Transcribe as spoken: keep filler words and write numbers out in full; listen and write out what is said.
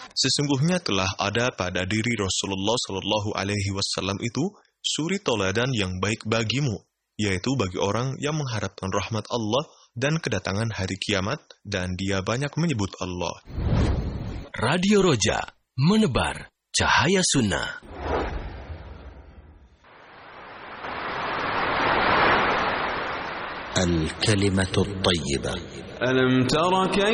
Sesungguhnya telah ada pada diri Rasulullah Shallallahu Alaihi Wasallam itu suri toladan yang baik bagimu, yaitu bagi orang yang mengharapkan rahmat Allah dan kedatangan hari kiamat, dan dia banyak menyebut Allah. Radio Roja, menebar cahaya sunnah. Al-kalimatul thayyibah. Alam tara